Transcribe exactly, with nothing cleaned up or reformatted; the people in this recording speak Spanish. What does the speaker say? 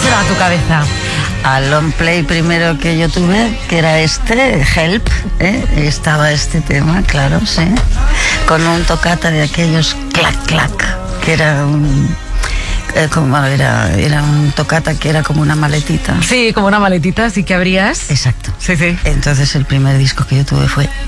lleva a tu cabeza? Al long play primero que yo tuve, que era este, Help, ¿eh? Estaba este tema, claro, sí. Con un toccata de aquellos clac, clac, que era un... Eh, como era, era un toccata que era como una maletita. Sí, como una maletita, así que abrías. Exacto. Sí, sí. Entonces el primer disco que yo tuve fue